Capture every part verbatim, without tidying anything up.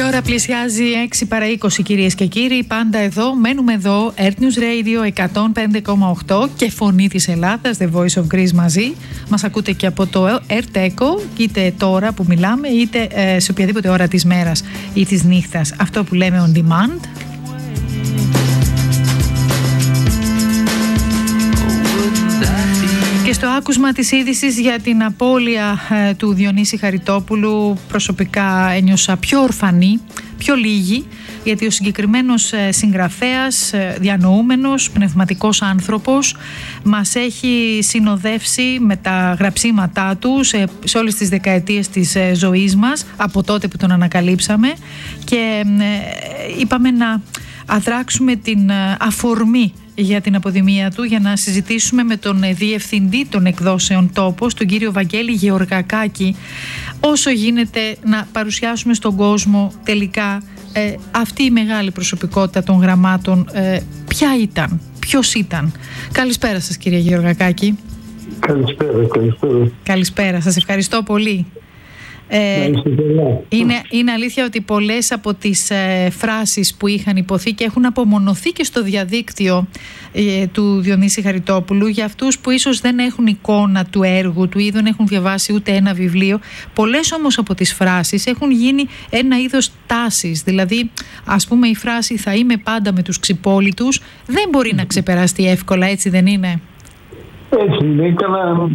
ώρα πλησιάζει έξι παρά είκοσι, κυρίες και κύριοι. Πάντα εδώ, μένουμε εδώ. Earth News Radio εκατόν πέντε κόμμα οκτώ και Φωνή της Ελλάδας, The Voice of Greece μαζί. Μας ακούτε και από το Earth Echo, είτε τώρα που μιλάμε, είτε ε, σε οποιαδήποτε ώρα της μέρας ή της νύχτας. Αυτό που λέμε on demand. Και στο άκουσμα της είδησης για την απώλεια ε, του Διονύση Χαριτόπουλου, προσωπικά ένιωσα πιο ορφανή, πιο λίγη, γιατί ο συγκεκριμένος ε, συγγραφέας, ε, διανοούμενος, πνευματικός άνθρωπος μας έχει συνοδεύσει με τα γραψίματά του σε, σε όλες τις δεκαετίες της ε, ζωής μας, από τότε που τον ανακαλύψαμε, και ε, είπαμε να αδράξουμε την ε, αφορμή για την αποδημία του, για να συζητήσουμε με τον διευθυντή των εκδόσεων Τόπος, τον κύριο Βαγγέλη Γεωργακάκη, όσο γίνεται να παρουσιάσουμε στον κόσμο τελικά ε, αυτή η μεγάλη προσωπικότητα των γραμμάτων. Ε, ποια ήταν, ποιος ήταν. Καλησπέρα σας, κύριε Γεωργακάκη. Καλησπέρα, καλησπέρα. Καλησπέρα, σας ευχαριστώ πολύ. Ε, είναι, είναι αλήθεια ότι πολλές από τις ε, φράσεις που είχαν υποθεί και έχουν απομονωθεί και στο διαδίκτυο ε, του Διονύση Χαριτόπουλου, για αυτούς που ίσως δεν έχουν εικόνα του έργου του ή δεν έχουν διαβάσει ούτε ένα βιβλίο, πολλές όμως από τις φράσεις έχουν γίνει ένα είδος τάσης. Δηλαδή, ας πούμε, η φράση «θα είμαι πάντα με τους ξυπόλυτους» δεν μπορεί να ξεπεραστεί εύκολα, έτσι δεν είναι? Έτσι είναι, έκανα...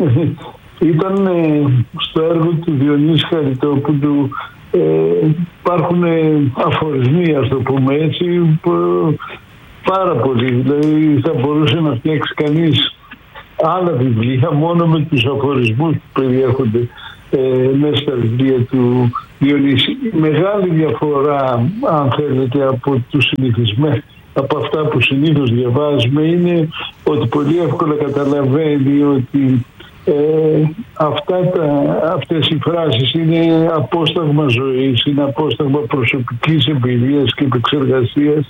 Ήταν ε, στο έργο του Διονύση Χαριτόπουλου, ε, υπάρχουν ε, αφορισμοί, ας το πούμε έτσι, π- πάρα πολλοί. Δηλαδή θα μπορούσε να φτιάξει κανείς άλλα βιβλία μόνο με τους αφορισμούς που περιέχονται ε, μέσα στα βιβλία του Διονύση. Η μεγάλη διαφορά, αν θέλετε, από τους συνηθισμένους, από αυτά που συνήθως διαβάζουμε, είναι ότι πολύ εύκολα καταλαβαίνει ότι Ε, αυτά τα, αυτές οι φράσεις είναι απόσταγμα ζωής, είναι απόσταγμα προσωπικής εμπειρίας και επεξεργασίας.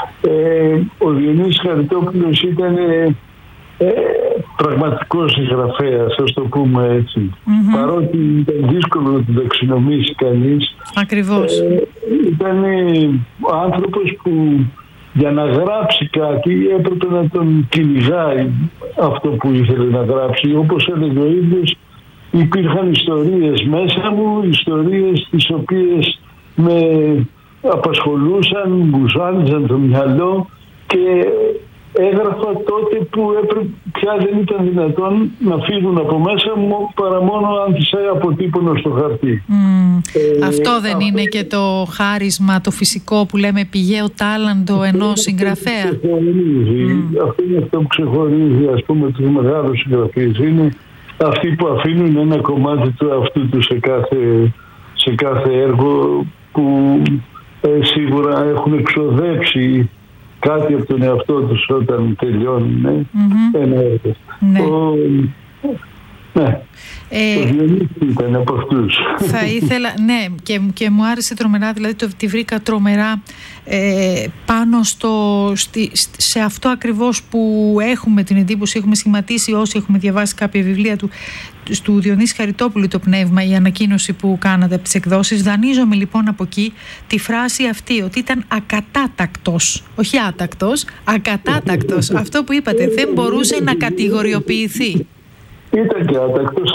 Ε, ο Διονύσης Χαριτόπουλος ήταν ε, ε, πραγματικός συγγραφέας, ας το πούμε έτσι. Mm-hmm. Παρότι ήταν δύσκολο να τον ταξινομήσει κανείς. Ακριβώς. Ε, ήταν ε, ο άνθρωπος που για να γράψει κάτι έπρεπε να τον κυνηγάει αυτό που ήθελε να γράψει. Όπως έλεγε ο ίδιος, υπήρχαν ιστορίες μέσα μου, ιστορίες τις οποίες με απασχολούσαν, μου ζάνιζαν το μυαλό και έγραφα τότε που έπρεπε, πια δεν ήταν δυνατόν να φύγουν από μέσα μου παρά μόνο αν τις αποτύπωνα στο χαρτί. Mm. Ε, αυτό δεν αυτό είναι και το χάρισμα, το φυσικό που λέμε πηγαίο τάλαντο ενός συγγραφέα? Mm. Αυτό είναι αυτό που ξεχωρίζει, ας πούμε, τους μεγάλους συγγραφείς. Είναι αυτοί που αφήνουν ένα κομμάτι του εαυτού του σε κάθε, σε κάθε έργο, που ε, σίγουρα έχουν εξοδέψει κάτι από τον εαυτό τους όταν τελειώνουν ε, mm-hmm. ένα έργο. Ναι. Ο, ναι. Ε, ο Διονύσης ήταν από αυτούς. Θα ήθελα, ναι, και, και μου άρεσε τρομερά, δηλαδή το, τη βρήκα τρομερά ε, πάνω στο, στη, σε αυτό ακριβώς που έχουμε την εντύπωση, έχουμε σχηματίσει όσοι έχουμε διαβάσει κάποια βιβλία του, του Διονύση Χαριτόπουλου, το πνεύμα, η ανακοίνωση που κάνατε από τις εκδόσεις. Δανείζομαι λοιπόν από εκεί τη φράση αυτή, ότι ήταν ακατάτακτος, όχι άτακτος, ακατάτακτος. Αυτό που είπατε, δεν μπορούσε να κατηγοριοποιηθεί. Ήταν και άτακτος.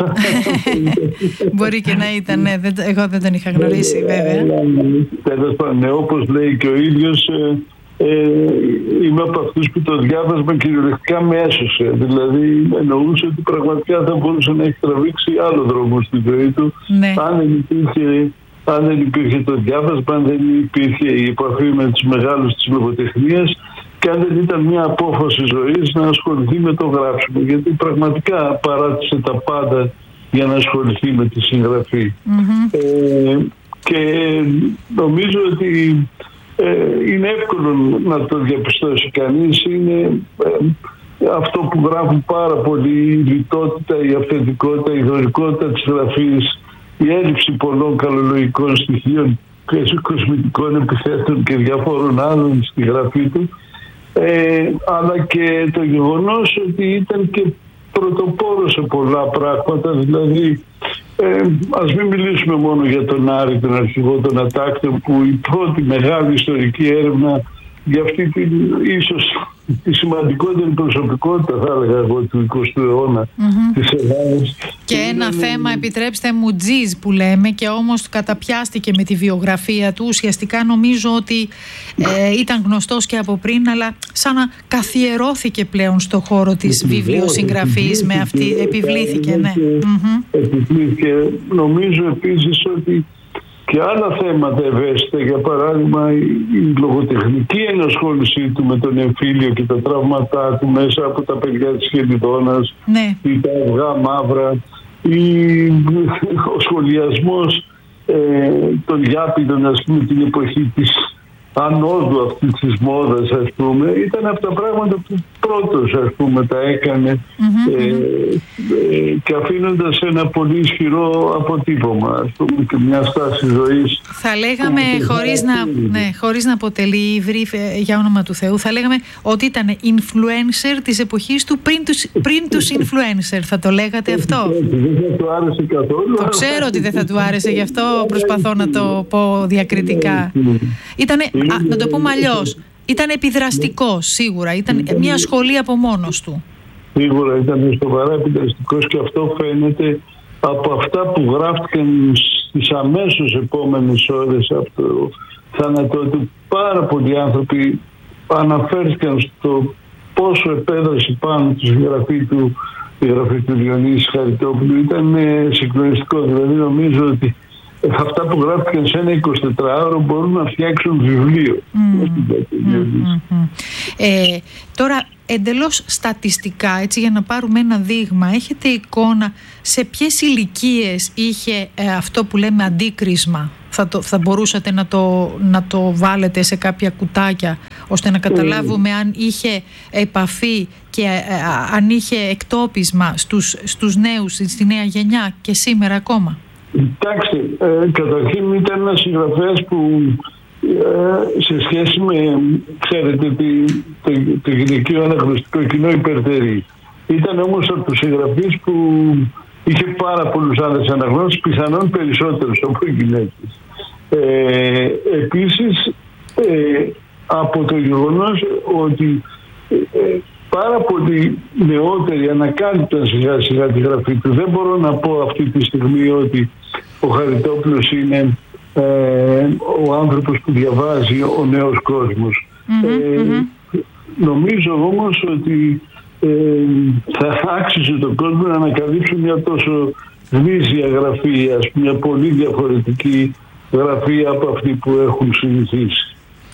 Μπορεί και να ήταν, ναι. Εγώ δεν τον είχα γνωρίσει, βέβαια. Τέλος πάντων, ναι, όπως λέει και ο ίδιος, ε, ε, είμαι από αυτούς που το διάβασμα κυριολεκτικά με έσωσε. Δηλαδή εννοούσε ότι πραγματικά θα μπορούσε να έχει τραβήξει άλλο δρόμο στη ζωή του, ναι. αν, δεν υπήρχε, αν δεν υπήρχε το διάβασμα, αν δεν υπήρχε η επαφή με τους μεγάλους της λογοτεχνίας, και αν δεν ήταν μια απόφαση ζωής να ασχοληθεί με το γράψιμο, γιατί πραγματικά παράτησε τα πάντα για να ασχοληθεί με τη συγγραφή. Mm-hmm. Ε, και νομίζω ότι ε, είναι εύκολο να το διαπιστώσει κανείς. Είναι ε, αυτό που γράφουν πάρα πολύ, η λιτότητα, η αυθεντικότητα, η δωρικότητα της γραφής, η έλλειψη πολλών καλολογικών στοιχείων και κοσμητικών επιθέσεων και διαφόρων άλλων στη γραφή του. Ε, αλλά και το γεγονός ότι ήταν και πρωτοπόρος σε πολλά πράγματα, δηλαδή Ε, ας μην μιλήσουμε μόνο για τον Άρη, τον αρχηγό των Ατάκτων, που η πρώτη μεγάλη ιστορική έρευνα για αυτή την ίσως τη σημαντικότερη προσωπικότητα, θα έλεγα εγώ, του εικοστού αιώνα mm-hmm. της Ελλάδας. Και ένα είναι... θέμα, επιτρέψτε μου, τζιζ που λέμε, και όμως καταπιάστηκε με τη βιογραφία του. Ουσιαστικά νομίζω ότι ε, ήταν γνωστός και από πριν, αλλά σαν να καθιερώθηκε πλέον στο χώρο της βιβλιοσυγγραφής με αυτή, επιβλήθηκε, ναι. Επιβλήθηκε. Νομίζω επίσης ότι και άλλα θέματα ευαίσθητα, για παράδειγμα η λογοτεχνική ενασχόλησή του με τον εμφύλιο και τα τραύματά του μέσα από τα παιδιά της Χελιδόνας, ναι. ή τα αυγά μαύρα, ή ο σχολιασμός ε, των Γιάπηδων, ας πούμε, την εποχή της ανόδου αυτή της μόδας, ας πούμε, ήταν από τα πράγματα που πρώτος, ας πούμε, τα έκανε mm-hmm, ε, ε, και αφήνοντας ένα πολύ ισχυρό αποτύπωμα, ας πούμε, και μια στάση ζωής. Θα λέγαμε, χωρίς να, ναι, χωρίς να αποτελεί υβρή, για όνομα του Θεού, θα λέγαμε ότι ήταν influencer της εποχής του πριν τους, πριν τους influencer. Θα το λέγατε αυτό? Δεν θα του άρεσε καθόλου. Το ξέρω ότι δεν θα του άρεσε, γι' αυτό προσπαθώ να το πω διακριτικά. Ήτανε, α, να το πούμε αλλιώς, ήταν επιδραστικός σίγουρα, ήταν μια σχολή από μόνος του. Σίγουρα ήταν σοβαρά επιδραστικός, και αυτό φαίνεται από αυτά που γράφτηκαν στις αμέσως επόμενες ώρες από το θάνατό του. Πάρα πολλοί άνθρωποι αναφέρθηκαν στο πόσο επέδρασε πάνω τους η γραφή του, η γραφή του Διονύση Χαριτόπουλου. Ήταν συγκλονιστικό. Δηλαδή νομίζω ότι αυτά που γράφτηκαν σε ένα εικοσιτετράωρο μπορούν να φτιάξουν βιβλίο. Mm. Mm-hmm. Ε, τώρα, εντελώς στατιστικά, έτσι, για να πάρουμε ένα δείγμα, έχετε εικόνα σε ποιες ηλικίες είχε ε, αυτό που λέμε αντίκρισμα? Θα, το, θα μπορούσατε να το, να το βάλετε σε κάποια κουτάκια, ώστε να καταλάβουμε mm. αν είχε επαφή και ε, αν είχε εκτόπισμα στους, στους νέους, στη νέα γενιά και σήμερα ακόμα? Κοιτάξτε, ε, καταρχήν ήταν ένας συγγραφέας που ε, σε σχέση με, ξέρετε, το, το, το γυναικείο αναγνωστικό κοινό υπερτερεί. Ήταν όμως από τους συγγραφείς που είχε πάρα πολλούς άλλους αναγνώστες, πιθανόν περισσότερους από οι γυναίκες. Ε, επίσης, ε, από το γεγονός ότι ε, πάρα πολλοί νεότεροι ανακάλυπταν σιγά σιγά τη γραφή του. Δεν μπορώ να πω αυτή τη στιγμή ότι ο Χαριτόπουλος είναι ε, ο άνθρωπος που διαβάζει ο νέος κόσμος. Mm-hmm, ε, mm-hmm. Νομίζω όμως ότι ε, θα άξιζε τον κόσμο να ανακαλύψει μια τόσο γνήσια γραφή, ας πούμε, μια πολύ διαφορετική γραφή από αυτή που έχουν συνηθίσει.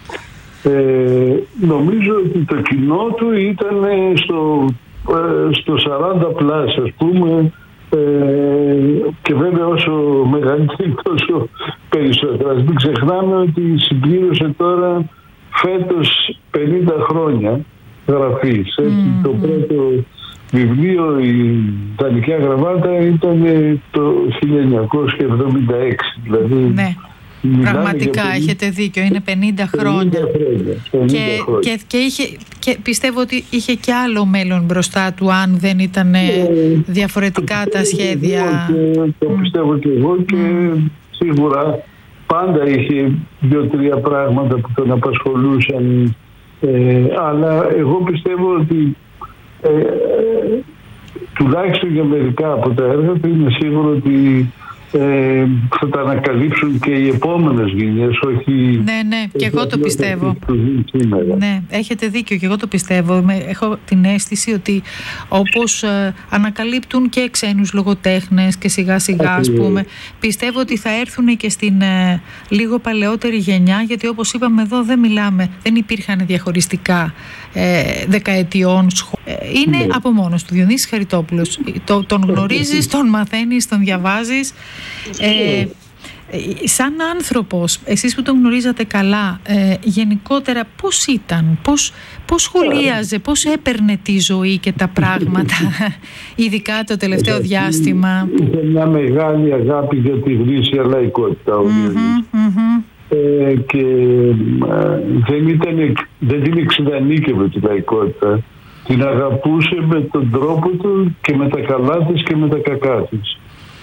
Ε, νομίζω ότι το κοινό του ήταν στο, ε, στο σαράντα πλάς, ας πούμε, ε, και βέβαια όσο μεγαλύτερη τόσο περισσότερα. Ας μην ξεχνάμε ότι συμπλήρωσε τώρα φέτος πενήντα χρόνια γραφής. Mm-hmm. Το πρώτο βιβλίο, η Ιταλικά Γραβάτα, ήταν το χίλια εννιακόσια εβδομήντα έξι, δηλαδή. Ναι. Πραγματικά έχετε δίκιο, είναι πενήντα χρόνια, και, και, και, είχε, και πιστεύω ότι είχε και άλλο μέλλον μπροστά του, αν δεν ήταν διαφορετικά τα σχέδια. Και, το πιστεύω και εγώ, και mm. σίγουρα πάντα είχε δύο-τρία πράγματα που τον απασχολούσαν, ε, αλλά εγώ πιστεύω ότι ε, ε, τουλάχιστον για μερικά από τα έργα του είναι σίγουρο ότι Ε, θα τα ανακαλύψουν και οι επόμενες γενιές, όχι... Ναι, ναι, και εγώ το πιστεύω. Ναι, έχετε δίκιο, και εγώ το πιστεύω. Έχω την αίσθηση ότι όπως ε, ανακαλύπτουν και ξένους λογοτέχνες και σιγά σιγά, ας πούμε, πιστεύω ότι θα έρθουν και στην ε, λίγο παλαιότερη γενιά, γιατί όπως είπαμε εδώ δεν μιλάμε, δεν υπήρχαν διαχωριστικά ε, δεκαετιών σχόλια. Ε, είναι ναι. από μόνος του Διονύσης Χαριτόπουλος. Το, τον γνωρίζεις, τον μαθαίνεις, τον διαβάζεις. Ε, σαν άνθρωπος, εσείς που τον γνωρίζατε καλά, ε, γενικότερα πώς ήταν, πώς, πώς σχολίαζε, πώς έπαιρνε τη ζωή και τα πράγματα, ειδικά το τελευταίο διάστημα? Είχε μια μεγάλη αγάπη για τη γνήσια λαϊκότητα ο mm-hmm, mm-hmm. Ε, και ε, δεν, ήταν, δεν την εξειδανίκευε τη λαϊκότητα, την αγαπούσε με τον τρόπο του και με τα καλά της και με τα κακά της.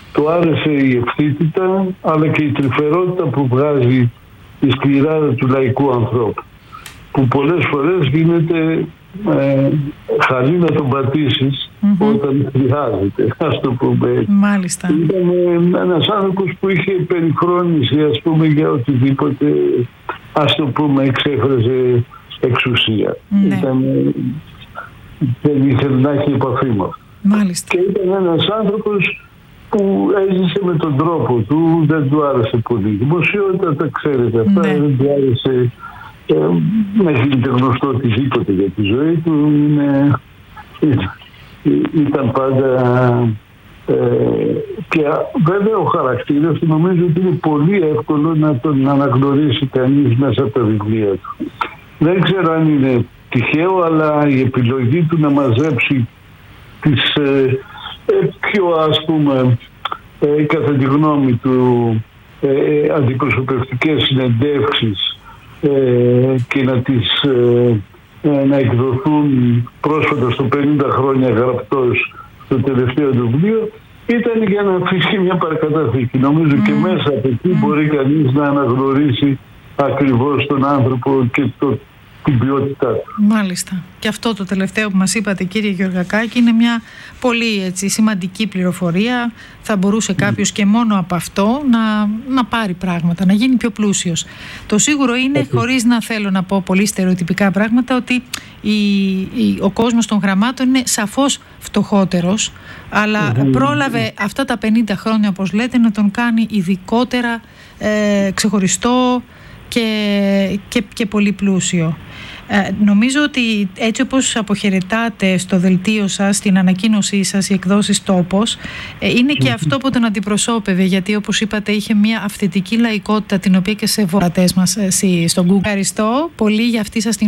του άρεσε η ευθύτητα αλλά και η τρυφερότητα που βγάζει η σκληράδα του λαϊκού ανθρώπου, που πολλές φορές γίνεται ε, χαλή να τον πατήσεις mm-hmm. όταν χρειάζεται, ας το πούμε. Μάλιστα. Ήταν ε, ένας άνθρωπος που είχε περιφρόνηση, ας πούμε, για οτιδήποτε, ας το πούμε, εξέφραζε εξουσία. Ναι. Ήταν, δεν ήθελε να έχει επαφή με αυτό. Μάλιστα. Και ήταν ένας άνθρωπος που έζησε με τον τρόπο του, δεν του άρεσε πολύ. Δημοσιότητα τα ξέρετε αυτά, ναι. Δεν του άρεσε ε, να γίνεται γνωστό οτιδήποτε για τη ζωή του. Είναι, ήταν πάντα ε, και βέβαια ο χαρακτήρας του νομίζω ότι είναι πολύ εύκολο να τον αναγνωρίσει κανείς μέσα από τα βιβλία του. Δεν ξέρω αν είναι τυχαίο, αλλά η επιλογή του να μαζέψει τις ε, ε, πιο, ας πούμε, ε, κατά τη γνώμη του ε, αντιπροσωπευτικές συνεντεύξεις ε, και να τις ε, ε, να εκδοθούν πρόσφατα στο πενήντα χρόνια γραπτός στο τελευταίο του βιβλίο, ήταν για να αφήσει μια παρακαταθήκη. Νομίζω mm. και μέσα από εκεί mm. μπορεί κανείς να αναγνωρίσει ακριβώς τον άνθρωπο και το την ποιότητά του. Μάλιστα. Και αυτό το τελευταίο που μας είπατε, κύριε Γεωργακάκη, είναι μια πολύ έτσι, σημαντική πληροφορία. Θα μπορούσε κάποιος και μόνο από αυτό να, να πάρει πράγματα, να γίνει πιο πλούσιος. Το σίγουρο είναι, okay. χωρίς να θέλω να πω πολύ στερεοτυπικά πράγματα, ότι η, η, ο κόσμος των γραμμάτων είναι σαφώς φτωχότερος, αλλά mm-hmm. πρόλαβε αυτά τα πενήντα χρόνια, όπως λέτε, να τον κάνει ειδικότερα ε, ξεχωριστό και, και, και πολύ πλούσιο. Ε, νομίζω ότι έτσι όπως αποχαιρετάτε στο δελτίο σας, στην ανακοίνωσή σας, οι εκδόσεις Τόπος, ε, είναι και αυτό που τον αντιπροσώπευε, γιατί όπως είπατε είχε μια αυθεντική λαϊκότητα την οποία και σεβόμαστε μας ε, στον Google. Ευχαριστώ πολύ για αυτή σας την